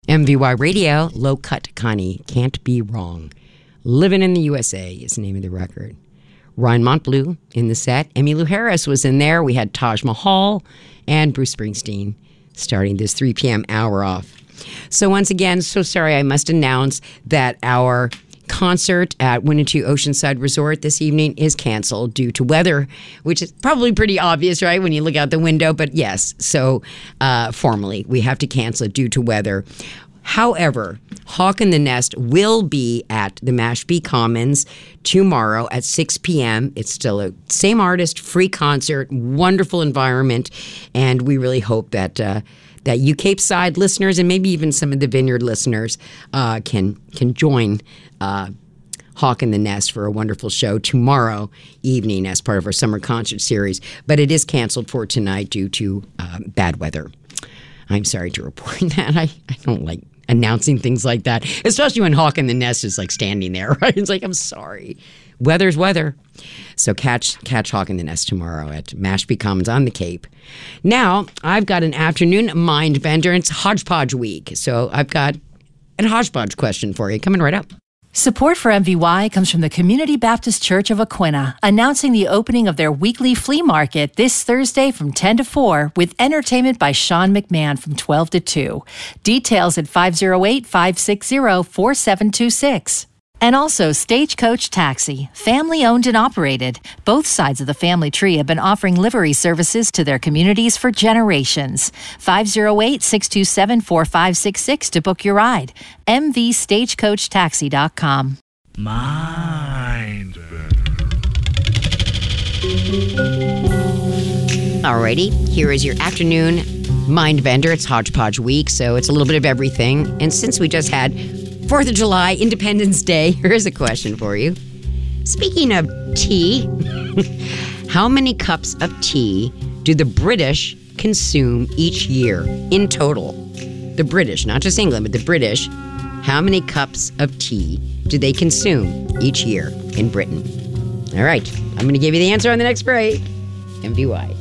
MVY Radio, Low Cut Connie, Can't Be Wrong. Living in the USA is the name of the record. Ryan Montbleu in the set. Emmylou Harris was in there. We had Taj Mahal and Bruce Springsteen starting this 3 p.m. hour off. So once again, so sorry, I must announce that our concert at Winnetou Oceanside Resort this evening is canceled due to weather, which is probably pretty obvious, right, when you look out the window. But yes, so formally, we have to cancel it due to weather. However, Hawk and the Nest will be at the Mashpee Commons tomorrow at 6 p.m. It's still a same artist, free concert, wonderful environment, and we really hope that that you Cape Side listeners and maybe even some of the Vineyard listeners can join Hawk and the Nest for a wonderful show tomorrow evening as part of our summer concert series. But it is canceled for tonight due to bad weather. I'm sorry to report that. I don't like announcing things like that, especially when Hawk and the Nest is like standing there, right? It's like, I'm sorry. Weather's weather. So catch Hawk and the Nest tomorrow at Mashpee Commons on the Cape. Now, I've got an afternoon mind bender. It's Hodgepodge Week. So I've got a hodgepodge question for you coming right up. Support for MVY comes from the Community Baptist Church of Aquinnah, announcing the opening of their weekly flea market this Thursday from 10 to 4 with entertainment by Sean McMahon from 12 to 2. Details at 508-560-4726. And also Stagecoach Taxi, family-owned and operated. Both sides of the family tree have been offering livery services to their communities for generations. 508-627-4566 to book your ride. mvstagecoachtaxi.com. Mind. Alrighty, here is your afternoon mind bender. It's Hodgepodge Week, so it's a little bit of everything. And since we just had 4th of July, Independence Day, here's a question for you. Speaking of tea, how many cups of tea do the British consume each year in total? The British, not just England, but the British. How many cups of tea do they consume each year in Britain? All right, I'm going to give you the answer on the next break. MVY.